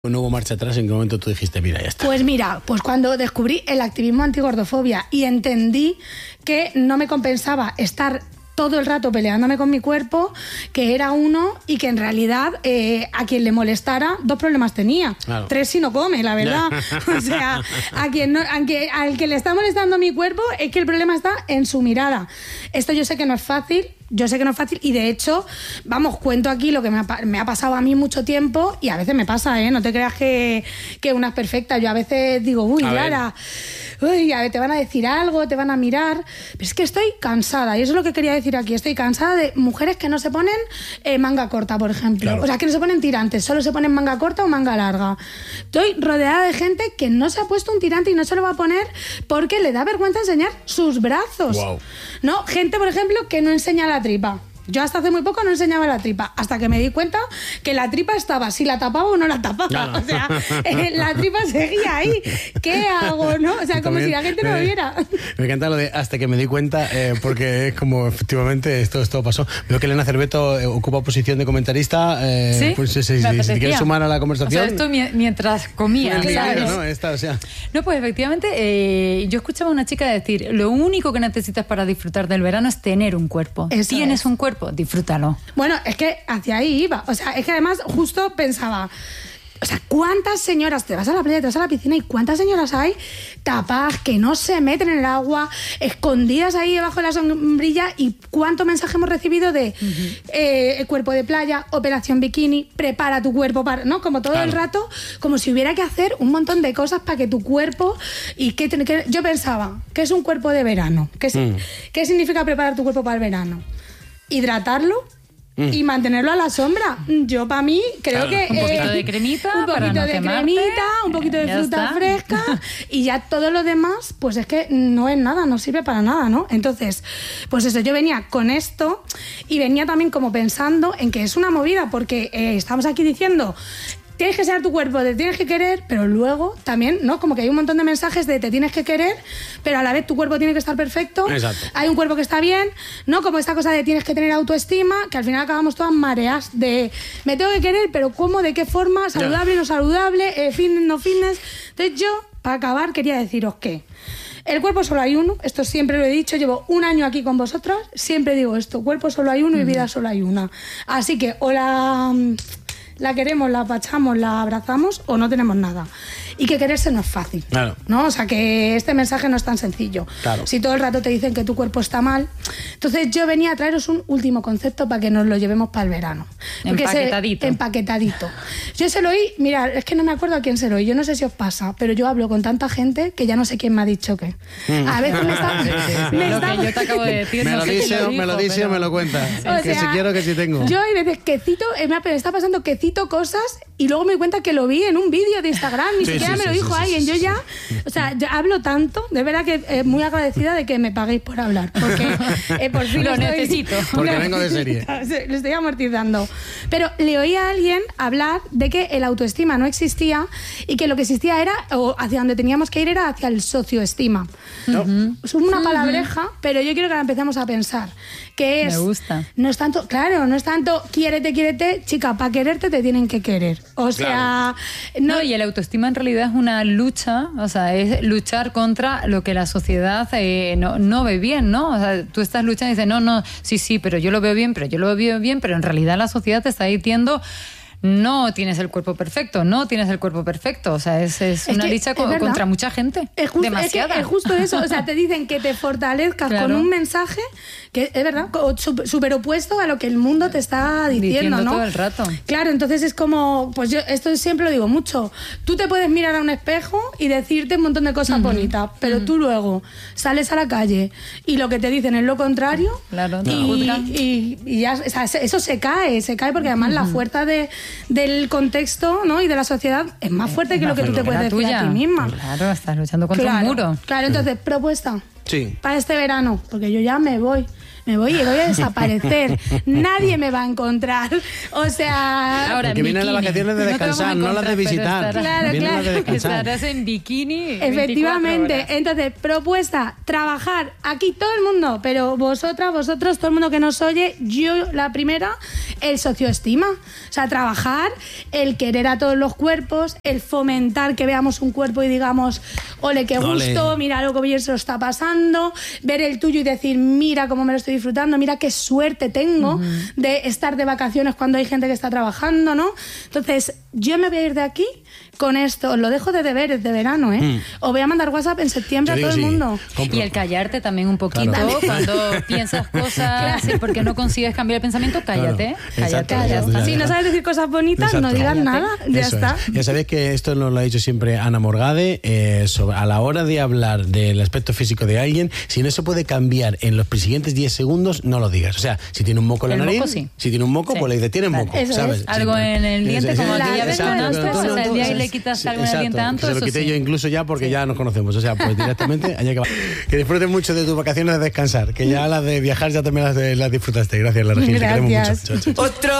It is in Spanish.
No hubo marcha atrás. ¿En qué momento tú dijiste, mira, ya está? Pues mira, pues cuando descubrí el activismo antigordofobia y entendí que no me compensaba estar todo el rato peleándome con mi cuerpo, que era uno y que en realidad a quien le molestara 2 problemas tenía. Claro. 3 si no come, la verdad. O sea, al que le está molestando mi cuerpo es que el problema está en su mirada. Esto yo sé que no es fácil. Y de hecho, vamos, cuento aquí lo que me ha pasado a mí mucho tiempo y a veces me pasa, ¿eh? No te creas que una es perfecta. Yo a veces digo, uy, Lara, uy, a ver, te van a decir algo, te van a mirar. Pero es que estoy cansada y eso es lo que quería decir aquí. Estoy cansada de mujeres que no se ponen manga corta, por ejemplo. Claro. O sea, que no se ponen tirantes, solo se ponen manga corta o manga larga. Estoy rodeada de gente que no se ha puesto un tirante y no se lo va a poner porque le da vergüenza enseñar sus brazos. Wow. ¿No? Gente, por ejemplo, que no enseña la tripa. Yo hasta hace muy poco no enseñaba la tripa, hasta que me di cuenta que la tripa estaba, si la tapaba o no la tapaba. Claro. O sea, la tripa seguía ahí. ¿Qué hago, no? O sea, como si la gente no lo viera. Me encanta lo de hasta que me di cuenta, porque es como, efectivamente, esto pasó. Veo que Elena Cerveto ocupa posición de comentarista. ¿Sí? Pues si te quieres sumar a la conversación. O sea, esto mientras comía. Claro. ¿No? Esta, o sea. No, pues efectivamente, yo escuchaba a una chica decir, lo único que necesitas para disfrutar del verano es tener un cuerpo. Tienes un cuerpo, disfrútalo. Bueno, es que hacia ahí iba. O sea, es que además justo pensaba, o sea, ¿cuántas señoras te vas a la playa, te vas a la piscina y cuántas señoras hay tapadas, que no se meten en el agua, escondidas ahí debajo de la sombrilla? Y cuánto mensaje hemos recibido de cuerpo de playa, operación bikini, prepara tu cuerpo para, ¿no? Como todo el rato, como si hubiera que hacer un montón de cosas para que tu cuerpo y que yo pensaba, ¿qué es un cuerpo de verano? ¿Qué significa preparar tu cuerpo para el verano? Hidratarlo y mantenerlo a la sombra. Yo, para mí, creo que... Un poquito de cremita, un poquito de cremita, un poquito de fruta fresca y ya todo lo demás, pues es que no es nada, no sirve para nada, ¿no? Entonces, pues eso, yo venía con esto y venía también como pensando en que es una movida, porque estamos aquí diciendo... Tienes que ser tu cuerpo, te tienes que querer, pero luego también, ¿no? Como que hay un montón de mensajes de te tienes que querer, pero a la vez tu cuerpo tiene que estar perfecto. Exacto. Hay un cuerpo que está bien, ¿no? Como esta cosa de tienes que tener autoestima, que al final acabamos todas mareas de me tengo que querer, pero ¿cómo? ¿De qué forma? ¿Saludable, no saludable? ¿Fitness, no fitness? Entonces yo, para acabar, quería deciros que el cuerpo solo hay uno, esto siempre lo he dicho, llevo 1 año aquí con vosotros, siempre digo esto, cuerpo solo hay uno y vida solo hay una. Así que o la queremos, la apachamos, la abrazamos o no tenemos nada. Y que quererse no es fácil. Claro. ¿No? O sea, que este mensaje no es tan sencillo. Claro. Si todo el rato te dicen que tu cuerpo está mal. Entonces yo venía a traeros un último concepto para que nos lo llevemos para el verano. Empaquetadito. Yo se lo oí, mira, es que no me acuerdo a quién se lo oí, yo no sé si os pasa, pero yo hablo con tanta gente que ya no sé quién me ha dicho qué. A veces me está... Lo que yo te acabo de decir. Me lo dice o me lo cuenta. O que sea, si quiero, que si tengo. Yo hay veces que cito, me está pasando que cito cosas y luego me doy cuenta que lo vi en un vídeo de Instagram, ni siquiera me lo dijo alguien. Yo ya, o sea, yo hablo tanto, de verdad que muy agradecida de que me paguéis por hablar, porque por fin lo necesito. Porque vengo de serie. Lo estoy amortizando. Pero le oí a alguien hablar de que el autoestima no existía y que lo que existía era, o hacia donde teníamos que ir era hacia el socioestima. Es una palabreja, pero yo quiero que la empecemos a pensar. Que es, me gusta. No es tanto, claro, no es tanto quiérete, chica, para quererte te tienen que querer. O sea, no, y el autoestima en realidad es una lucha, o sea, es luchar contra lo que la sociedad no ve bien, ¿no? O sea, tú estás luchando y dices, no, sí, pero yo lo veo bien, pero en realidad la sociedad te está diciendo... No tienes el cuerpo perfecto, o sea, es una lucha contra mucha gente, demasiada. Es justo eso, o sea, te dicen que te fortalezcas con un mensaje que es verdad, súper opuesto a lo que el mundo te está diciendo, ¿no? Todo el rato. Claro, entonces es como, pues yo esto siempre lo digo mucho, tú te puedes mirar a un espejo y decirte un montón de cosas bonitas, pero tú luego sales a la calle y lo que te dicen es lo contrario, y ya, o sea, eso se cae porque además la fuerza del contexto, ¿no? Y de la sociedad es más fuerte que lo que tú te puedes decir a ti misma. Claro, estás luchando contra un muro. Claro, entonces, propuesta para este verano, porque yo ya me voy. me voy y voy a desaparecer. Nadie me va a encontrar. O sea... Ahora, porque vienen las vacaciones de descansar, no las de visitar. Claro, Vienen las de descansar. Estarás en bikini. Efectivamente. Entonces, propuesta, trabajar aquí todo el mundo, pero vosotras, vosotros, todo el mundo que nos oye, yo la primera, el socioestima. O sea, trabajar, el querer a todos los cuerpos, el fomentar que veamos un cuerpo y digamos, ole, qué gusto, mira lo que bien se lo está pasando, ver el tuyo y decir, mira cómo me lo estoy disfrutando, mira qué suerte tengo de estar de vacaciones cuando hay gente que está trabajando, ¿no? Entonces, yo me voy a ir de aquí con esto, os lo dejo de deberes de verano, ¿eh? Os voy a mandar WhatsApp en septiembre a todo el mundo. Y el callarte también un poquito, cuando piensas cosas y porque no consigues cambiar el pensamiento, cállate, cállate. Si no sabes decir cosas bonitas, no digas nada, ya está. Ya sabéis que esto nos lo ha dicho siempre Ana Morgade, a la hora de hablar del aspecto físico de alguien, si no se puede cambiar en los siguientes 10 segundos, no lo digas. O sea, si tiene un moco en la nariz, si tiene un moco, pues le dices, tienes moco, ¿sabes? Algo en el diente, como aquella vez el día y le quitas algo en el diente antes. Se lo quité yo incluso ya porque ya nos conocemos. O sea, pues directamente allá que va. Que disfrutes mucho de tus vacaciones de descansar, que ya las de viajar ya también las disfrutaste. Gracias, la Regina. Te queremos mucho. Chao, chao.